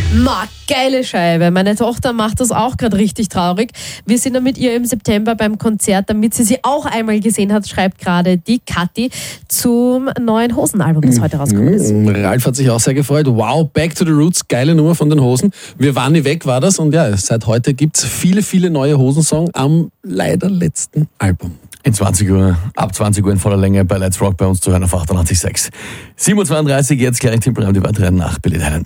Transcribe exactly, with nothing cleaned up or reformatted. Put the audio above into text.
Ma, geile Scheibe. Meine Tochter macht das auch gerade richtig traurig. Wir sind ja mit ihr im September beim Konzert, damit sie sie auch einmal gesehen hat, schreibt gerade die Kathi zum neuen Hosenalbum, das heute rausgekommen ist. Ralf hat sich auch sehr gefreut. Wow, Back to the Roots, geile Nummer von den Hosen. Wir waren nie weg, war das. Und ja, seit heute gibt es viele, viele neue Hosensongs am leider letzten Album. In zwanzig Uhr, ab zwanzig Uhr in voller Länge bei Let's Rock bei uns zu hören auf achtundachtzig Komma sechs. sieben Uhr zweiunddreißig, jetzt gleich Timpel, die weiteren Nachbilder.